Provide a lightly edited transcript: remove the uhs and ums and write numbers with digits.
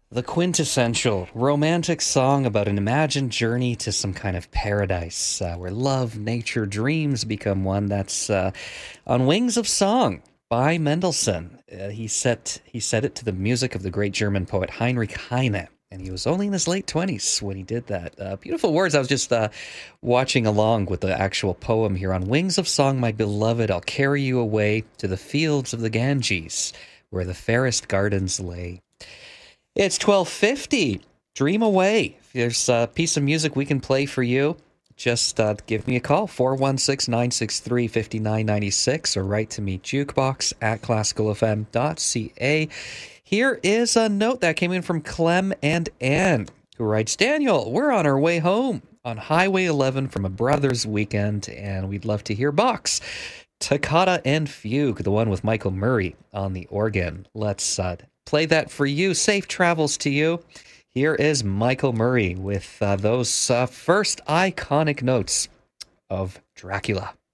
The quintessential romantic song about an imagined journey to some kind of paradise where love, nature, dreams become one. That's On Wings of Song by Mendelssohn. He set it to the music of the great German poet Heinrich Heine. And he was only in his late 20s when he did that. Beautiful words. I was just watching along with the actual poem here. On wings of song, my beloved, I'll carry you away to the fields of the Ganges, where the fairest gardens lay. It's 12:50. Dream away. If there's a piece of music we can play for you, just give me a call, 416-963-5996, or write to me, jukebox at classicalfm.ca. Here is a note that came in from Clem and Ann, who writes, Daniel, we're on our way home on Highway 11 from a brother's weekend, and we'd love to hear Bach's Toccata and Fugue, the one with Michael Murray on the organ. Let's play that for you. Safe travels to you. Here is Michael Murray with those first iconic notes of Dracula.